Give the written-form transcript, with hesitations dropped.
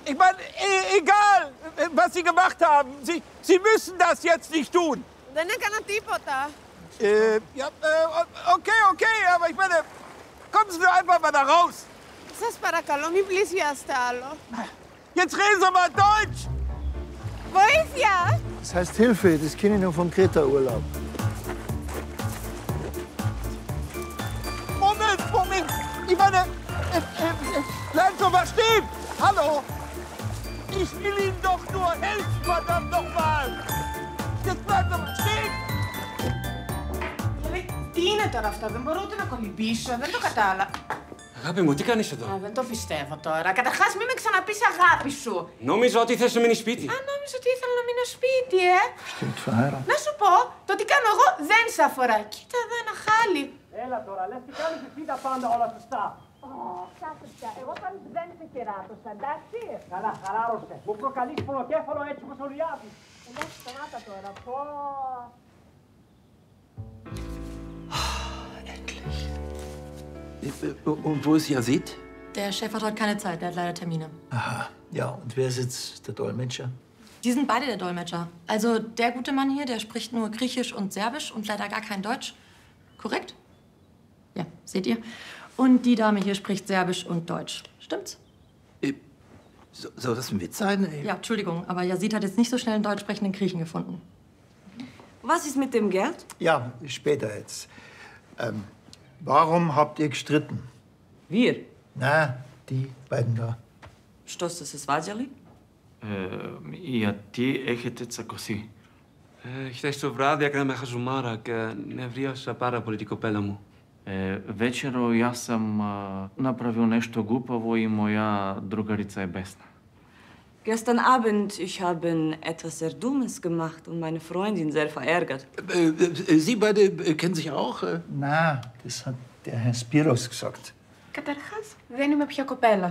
Ich meine, egal, was Sie gemacht haben, Sie müssen das jetzt nicht tun. Δεν έκανα τίποτα. Ja, okay, aber ich meine, kommen Sie doch einfach mal da raus. Σας παρακαλώ, μην πλησιάσετε άλλο. Jetzt reden Sie mal Deutsch. Βοήθεια! Das heißt Hilfe, das kenne ich noch vom Kreta-Urlaub. Moment. Ich meine, bleiben Sie mal stehen. Hallo. Ich will Ihnen doch nur helfen, verdammt nochmal. Jetzt bleiben Sie mal stehen. Τι είναι τώρα αυτό, δεν μπορώ ούτε να κολυμπήσω, δεν το κατάλαβα. Αγάπη μου, τι κάνεις εδώ? Δεν το πιστεύω τώρα. Καταρχάς, μην με ξαναπείς αγάπη σου. Νόμιζα ότι θες να μείνεις σπίτι. Νόμιζα ότι ήθελα να μείνω σπίτι, Stimmt, Να σου πω, το τι κάνω εγώ δεν σε αφορά. Κοίτα εδώ ένα χάλι. Έλα τώρα, λες τι κάνεις εσύ τα πάντα όλα σωστά. Κάτσε πια, εγώ πάλι δεν σε κεράτωσα, εντάξει. Καλά, χαλάρωσε. Μου προκαλείς πονοκέφαλο έτσι όπως ο Ριάδης. Εντάξει, σταμάτα τώρα, πω. Und wo ist Yazid? Der Chef hat heute keine Zeit, der hat leider Termine. Aha. Ja, und wer ist jetzt der Dolmetscher? Die sind beide der Dolmetscher. Also der gute Mann hier, der spricht nur Griechisch und Serbisch und leider gar kein Deutsch. Korrekt? Ja, seht ihr? Und die Dame hier spricht Serbisch und Deutsch. Stimmt's? Soll das ein Witz sein? Ja, Entschuldigung, aber Yazid hat jetzt nicht so schnell einen deutsch sprechenden Griechen gefunden. Was ist mit dem Gerd? Ja, später jetzt. Warum habt ihr gestritten? Wir? Na, die beiden da. Što ste se svađali? Γιατί έχετε τσακωθεί? Χθες το βράδυ έκανα χαζουμάρα και νευρίασα πάρα πολύ την κοπέλα μου. Večero ja sam napravio nešto glupavo i moja drugarica je besna. Gestern Abend, ich habe etwas sehr Dummes gemacht und meine Freundin sehr verärgert. Sie beide kennen sich auch? Na, das hat der Herr Spiros gesagt. Καταρχάς, δεν είμαι πια κοπέλα